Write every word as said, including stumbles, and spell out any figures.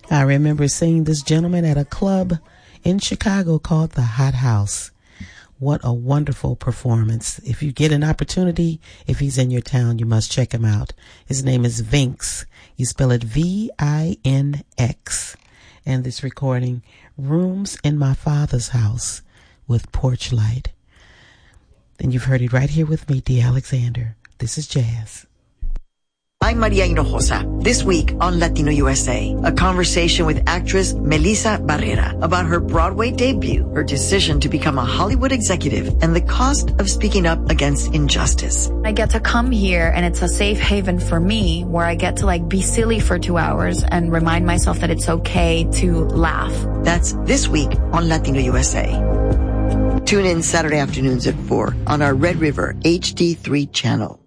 I remember seeing this gentleman at a club in Chicago called the Hot House. What a wonderful performance. If you get an opportunity, if he's in your town, you must check him out. His name is Vinx. You spell it V I N X. And this recording, Rooms in My Father's House with Porch Light. And you've heard it right here with me, D. Alexander. This is Jazz. I'm Maria Hinojosa. This week on Latino U S A, a conversation with actress Melissa Barrera about her Broadway debut, her decision to become a Hollywood executive, and the cost of speaking up against injustice. I get to come here and it's a safe haven for me where I get to like be silly for two hours and remind myself that it's okay to laugh. That's this week on Latino U S A. Tune in Saturday afternoons at four on our Red River H D three channel.